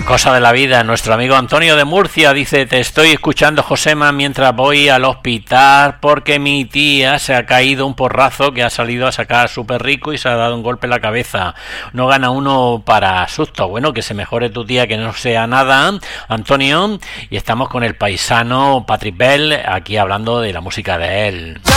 Cosa de la vida. Nuestro amigo Antonio de Murcia dice: te estoy escuchando, Josema, mientras voy al hospital porque mi tía se ha caído un porrazo que ha salido a sacar súper rico y se ha dado un golpe en la cabeza. No gana uno para susto. Bueno, que se mejore tu tía, que no sea nada, Antonio. Y estamos con el paisano Patrick Bell aquí hablando de la música de él.